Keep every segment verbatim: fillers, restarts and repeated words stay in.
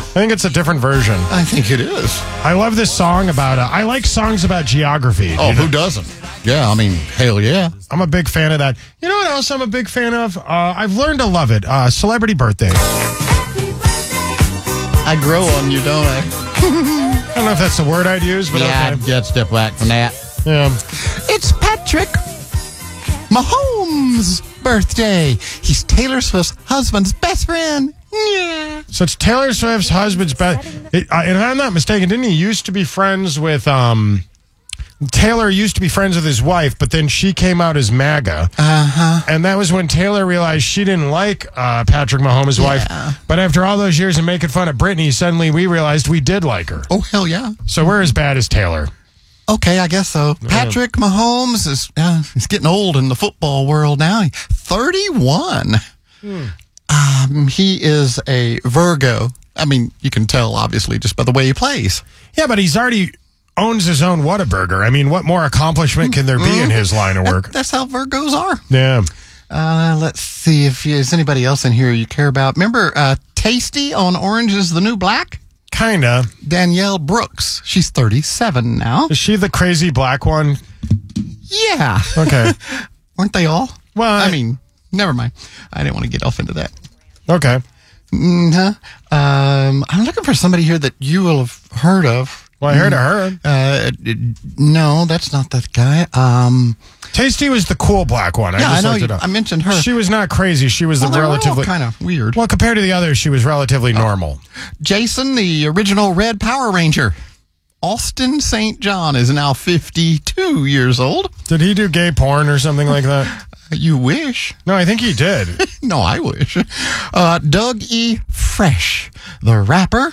think it's a different version. I think it is. I love this song about, uh, I like songs about geography. Oh, you know? who doesn't? Yeah, I mean, hell yeah. I'm a big fan of that. You know what else I'm a big fan of? Uh, I've learned to love it. Uh, Celebrity Birthday. I grow on you, don't I? I don't know if that's the word I'd use, but yeah, okay. I'd get step back from that. Yeah. It's Patrick Mahomes' birthday. He's Taylor Swift's husband's best friend. Yeah. So it's Taylor Swift's husband's best. It, uh, and if I'm not mistaken, didn't he used to be friends with, um, Taylor used to be friends with his wife, but then she came out as MAGA. Uh-huh. And that was when Taylor realized she didn't like uh, Patrick Mahomes' Yeah. wife. But after all those years of making fun of Britney, suddenly we realized we did like her. Oh, hell yeah. So we're as bad as Taylor. Okay, I guess so. Patrick Mahomes is uh, he's getting old in the football world now. He's thirty-one. Hmm. Um, he is a Virgo. I mean, you can tell, obviously, just by the way he plays. Yeah, but he's already owns his own Whataburger. I mean, what more accomplishment can there be mm-hmm. in his line of work? That, that's how Virgos are. Yeah. Uh, let's see if there's anybody else in here you care about. Remember uh, Tasty on Orange is the New Black? Kinda. Danielle Brooks. She's thirty-seven now. Is she the crazy black one? Yeah. Okay. Weren't they all? Well, I, I mean, never mind. I didn't want to get off into that. Okay. Mm-hmm. Um, I'm looking for somebody here that you will have heard of. Well, I heard of her. Uh, no, that's not that guy. Um, Tasty was the cool black one. I yeah, just I know. looked You, it up. I mentioned her. She was not crazy. She was well, the relatively kind of weird. Well, compared to the others, she was relatively oh. normal. Jason, the original Red Power Ranger. Austin Saint John is now fifty-two years old. Did he do gay porn or something like that? You wish. No, I think he did. No, I wish. Uh, Doug E. Fresh, the rapper.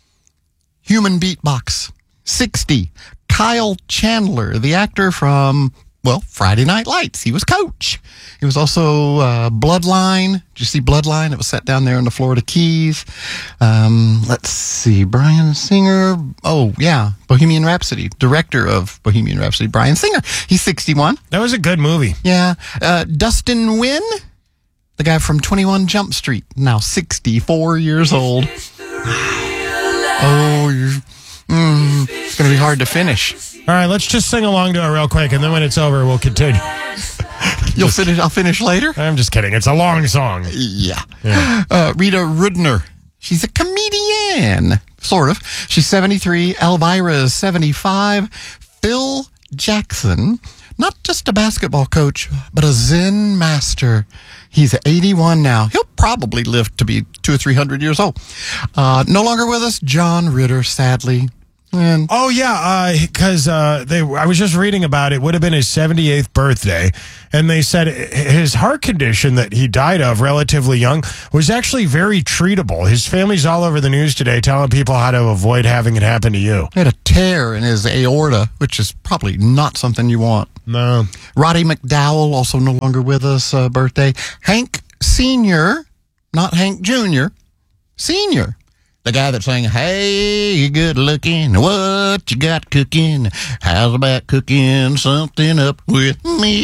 Human Beatbox. sixty. Kyle Chandler, the actor from, well, Friday Night Lights. He was Coach. He was also uh, Bloodline. Did you see Bloodline? It was set down there in the Florida Keys. Um, let's see. Bryan Singer. Oh, yeah. Bohemian Rhapsody. Director of Bohemian Rhapsody, Bryan Singer. He's sixty-one. That was a good movie. Yeah. Uh, Dustin Nguyen, the guy from twenty-one Jump Street, now sixty-four years old. Oh, you're... Mm, it's going to be hard to finish. All right, let's just sing along to it real quick, and then when it's over, we'll continue. You'll finish. I'll finish later. I'm just kidding. It's a long song. Yeah. yeah. Uh, Rita Rudner. She's a comedian, sort of. She's seventy-three. Elvira is seventy-five. Phil Jackson, not just a basketball coach, but a Zen master. He's eighty-one now. He'll probably live to be two or three hundred years old. Uh, no longer with us, John Ritter, sadly. And oh yeah, because uh, uh, they. I was just reading about it. Would have been his seventy-eighth birthday, and they said his heart condition that he died of relatively young was actually very treatable. His family's all over the news today telling people how to avoid having it happen to you. He had a tear in his aorta, which is probably not something you want. No. Roddy McDowell, also no longer with us, uh, birthday. Hank Senior, not Hank Junior, Senior. The guy that sang, hey, you good looking, what you got cooking? How's about cooking something up with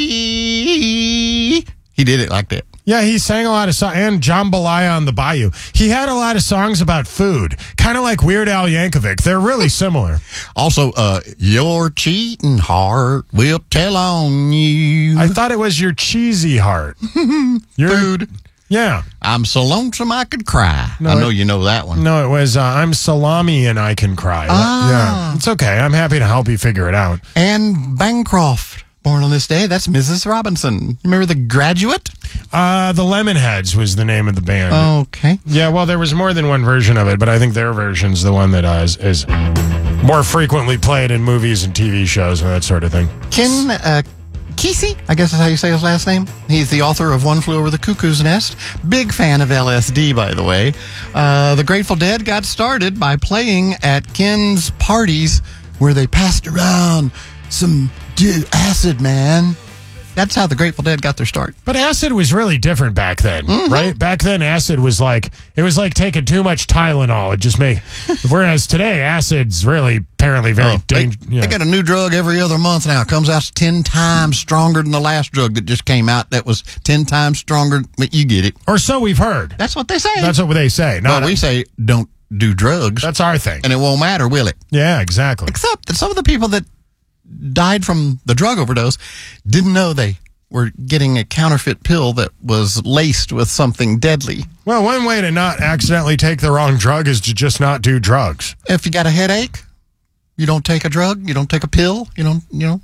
me? He did it like that. Yeah, he sang a lot of songs, and Jambalaya on the Bayou. He had a lot of songs about food, kind of like Weird Al Yankovic. They're really similar. Also, uh, your cheating heart will tell on you. I thought it was your cheesy heart. Your, Food. Yeah. I'm so lonesome I could cry. No, I know it, you know that one. No, it was uh, I'm salami and I can cry. Ah. Yeah, it's okay. I'm happy to help you figure it out. Anne Bancroft, born on this day. That's Missus Robinson. Remember The Graduate? Uh, the Lemonheads was the name of the band. Okay. Yeah, well, there was more than one version of it, but I think their version's the one that uh, is, is more frequently played in movies and T V shows and that sort of thing. Ken uh, Kesey, I guess is how you say his last name. He's the author of One Flew Over the Cuckoo's Nest. Big fan of L S D, by the way. Uh, the Grateful Dead got started by playing at Ken's parties where they passed around some dude, acid, man. That's how the Grateful Dead got their start. But acid was really different back then, mm-hmm. right? Back then, acid was like, it was like taking too much Tylenol. It just made, whereas today, acid's really apparently very oh, dangerous. They, yeah. they got a new drug every other month now. It comes out ten times stronger than the last drug that just came out that was ten times stronger. But you get it. Or so we've heard. That's what they say. That's what they say. Not well, we say, don't do drugs. That's our thing. And it won't matter, will it? Yeah, exactly. Except that some of the people that died from the drug overdose didn't know they were getting a counterfeit pill that was laced with something deadly. Well, one way to not accidentally take the wrong drug is to just not do drugs. If you got a headache, you don't take a drug, you don't take a pill, you don't, you know,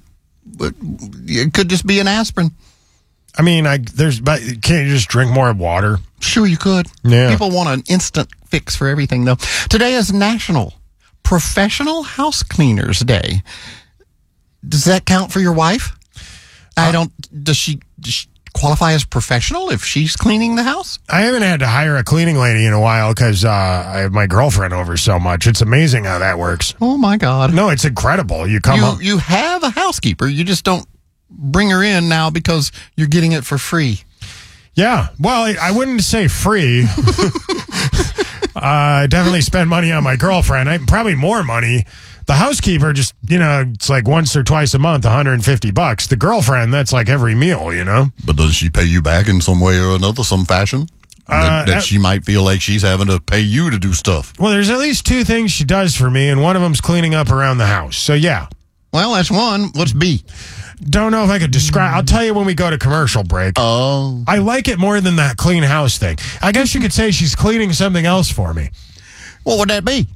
it could just be an aspirin. I mean, I there's, but can't you just drink more water? Sure, you could. Yeah. People want an instant fix for everything, though. Today is National Professional House Cleaners Day. Does that count for your wife? I don't. Does she, does she qualify as professional if she's cleaning the house? I haven't had to hire a cleaning lady in a while because uh, I have my girlfriend over so much. It's amazing how that works. Oh my God! No, it's incredible. You come You home. you have a housekeeper. You just don't bring her in now because you're getting it for free. Yeah. Well, I, I wouldn't say free. uh, I definitely spend money on my girlfriend. I probably more money. The housekeeper just, you know, it's like once or twice a month, one hundred fifty bucks. The girlfriend, that's like every meal, you know? But does she pay you back in some way or another, some fashion? Uh, that, that that- she might feel like she's having to pay you to do stuff. Well, there's at least two things she does for me, and one of them's cleaning up around the house. So, yeah. Well, that's one. What's B? Don't know if I could describe. I'll tell you when we go to commercial break. Oh. I like it more than that clean house thing. I guess you could say she's cleaning something else for me. What would that be?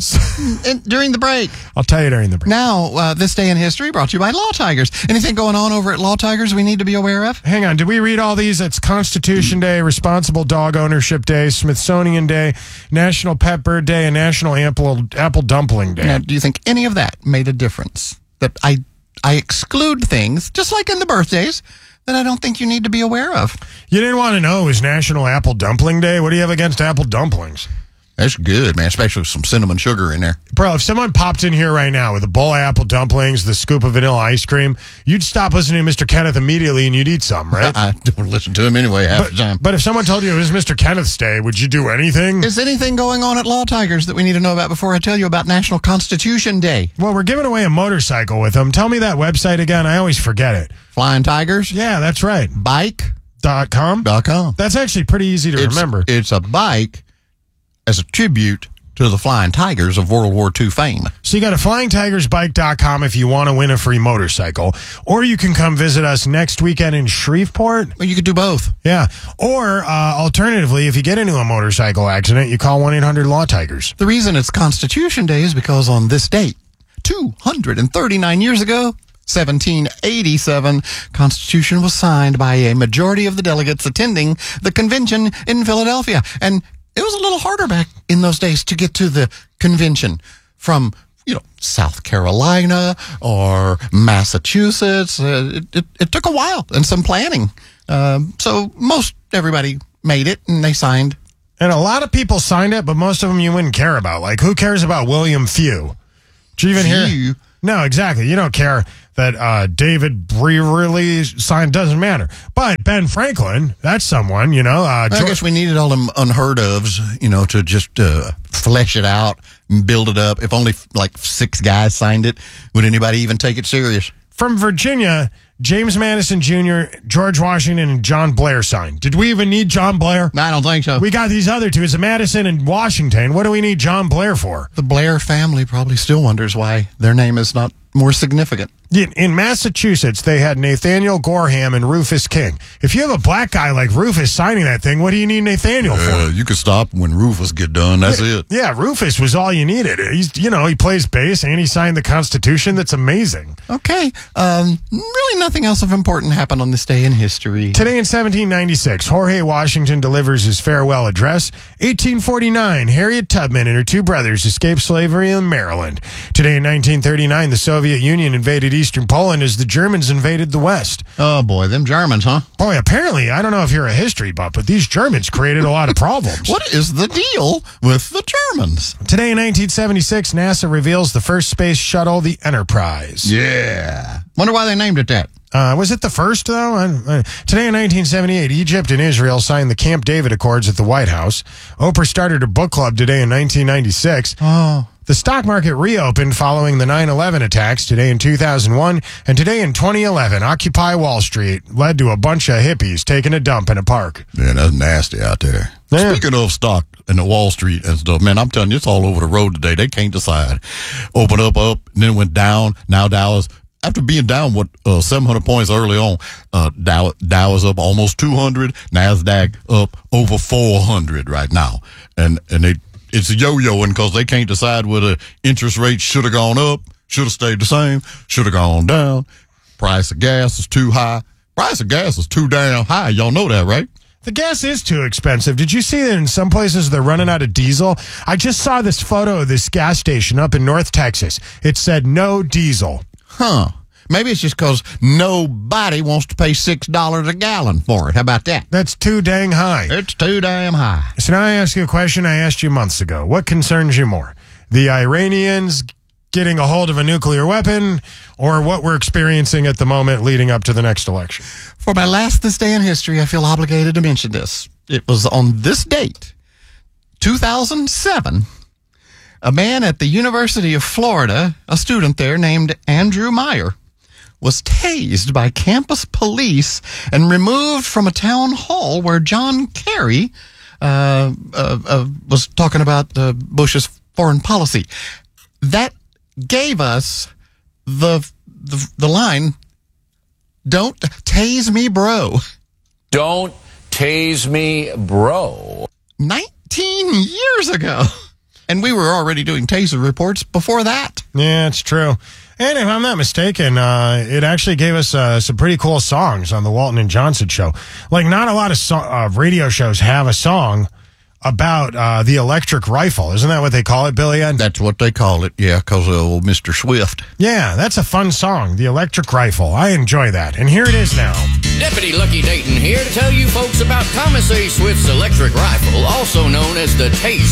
And during the break. I'll tell you during the break. Now, uh, this day in history brought to you by Law Tigers. Anything going on over at Law Tigers we need to be aware of? Hang on. Did we read all these? It's Constitution Day, Responsible Dog Ownership Day, Smithsonian Day, National Pet Bird Day, and National Apple Apple Dumpling Day. Now, do you think any of that made a difference? That I I exclude things, just like in the birthdays, that I don't think you need to be aware of. You didn't want to know it was National Apple Dumpling Day? What do you have against apple dumplings? That's good, man, especially with some cinnamon sugar in there. Bro, if someone popped in here right now with a bowl of apple dumplings, the scoop of vanilla ice cream, you'd stop listening to Mister Kenneth immediately and you'd eat some, right? I don't listen to him anyway half But, the time. but if someone told you it was Mister Kenneth's Day, would you do anything? Is anything going on at Law Tigers that we need to know about before I tell you about National Constitution Day? Well, we're giving away a motorcycle with them. Tell me that website again. I always forget it. Flying Tigers? Yeah, that's right. Bike Dot com. dot com. That's actually pretty easy to It's, remember. it's a bike as a tribute to the Flying Tigers of World War Two fame. So you go to flying tigers bike dot com if you want to win a free motorcycle. Or you can come visit us next weekend in Shreveport. Well, you could do both. Yeah. Or uh, alternatively, if you get into a motorcycle accident, you call one eight hundred law tigers. The reason it's Constitution Day is because on this date, two hundred thirty-nine years ago, seventeen eighty-seven, Constitution was signed by a majority of the delegates attending the convention in Philadelphia. And it was a little harder back in those days to get to the convention from, you know, South Carolina or Massachusetts. Uh, it, it, it took a while and some planning. Um, so most everybody made it and they signed. And a lot of people signed it, but most of them you wouldn't care about. Like, who cares about William Few? Did you even hear? Few? No, exactly. You don't care that uh, David Brewerly signed. Doesn't matter. But Ben Franklin, that's someone, you know. Uh, I George- guess we needed all them unheard ofs, you know, to just uh, flesh it out and build it up. If only like six guys signed it, would anybody even take it serious? From Virginia, James Madison Junior, George Washington, and John Blair signed. Did we even need John Blair? No, I don't think so. We got these other two. It's Madison and Washington. What do we need John Blair for? The Blair family probably still wonders why their name is not more significant. In, in Massachusetts, they had Nathaniel Gorham and Rufus King. If you have a black guy like Rufus signing that thing, what do you need Nathaniel for? Uh, you could stop when Rufus get done. That's it. Yeah, Rufus was all you needed. He's, you know, he plays bass and he signed the Constitution. That's amazing. Okay. Um, really nothing else of importance happened on this day in history. Today in seventeen ninety-six, Jorge Washington delivers his farewell address. eighteen forty-nine, Harriet Tubman and her two brothers escaped slavery in Maryland. Today in nineteen thirty-nine, the Soviet Union invaded eastern Poland as the Germans invaded the West. Oh, boy. Them Germans, huh? Boy, apparently, I don't know if you're a history buff, but these Germans created a lot of problems. What is the deal with the Germans? Today in nineteen seventy-six, NASA reveals the first space shuttle, the Enterprise. Yeah. Wonder why they named it that. Uh, was it the first, though? I, I, today in nineteen seventy-eight, Egypt and Israel signed the Camp David Accords at the White House. Oprah started her book club today in nineteen ninety-six. Oh. The stock market reopened following the nine eleven attacks today in two thousand one, and today in twenty eleven, Occupy Wall Street led to a bunch of hippies taking a dump in a park. Man, that's nasty out there. Yeah. Speaking of stock and the Wall Street and stuff, man, I'm telling you, it's all over the road today. They can't decide. Open up, up, and then it went down. Now Dow is, after being down, what, uh, seven hundred points early on, uh, Dow, Dow is up almost two hundred. NASDAQ up over four hundred right now. And, and they, it's yo-yoing because they can't decide whether interest rates should have gone up, should have stayed the same, should have gone down. Price of gas is too high. Price of gas is too damn high. Y'all know that, right? The gas is too expensive. Did you see that in some places they're running out of diesel? I just saw this photo of this gas station up in North Texas. It said no diesel. Huh. Maybe it's just because nobody wants to pay six dollars a gallon for it. How about that? That's too dang high. It's too damn high. So now I ask you a question I asked you months ago. What concerns you more? The Iranians getting a hold of a nuclear weapon, or what we're experiencing at the moment leading up to the next election? For my last This Day in History, I feel obligated to mention this. It was on this date, two thousand seven, a man at the University of Florida, a student there named Andrew Meyer, was tased by campus police and removed from a town hall where John Kerry uh, uh, uh, was talking about uh, Bush's foreign policy. That gave us the, the the line, "Don't tase me, bro." Don't tase me, bro. nineteen years ago. And we were already doing taser reports before that. Yeah, it's true. And if I'm not mistaken, uh, it actually gave us uh, some pretty cool songs on the Walton and Johnson show. Like, not a lot of so- uh, radio shows have a song about uh, the electric rifle. Isn't that what they call it, Billy Ed? That's what they call it, yeah, because of old Mister Swift. Yeah, that's a fun song, the electric rifle. I enjoy that. And here it is now. Deputy Lucky Dayton here to tell you folks about Thomas A. Swift's electric rifle, also known as the Taser.